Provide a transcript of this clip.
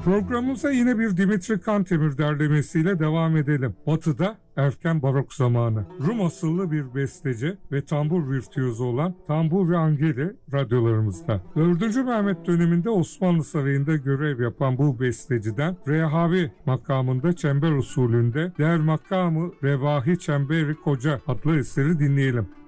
Programımıza yine bir Dimitri Cantemir derlemesiyle devam edelim. Batı'da erken barok zamanı. Rum asıllı bir besteci ve tambur virtüözü olan Tamburi Angeli radyolarımızda. 4. Mehmet döneminde Osmanlı Sarayı'nda görev yapan bu besteciden Rehavi makamında çember usulünde Der Makamı Revahi Çemberi Koca adlı eseri dinleyelim.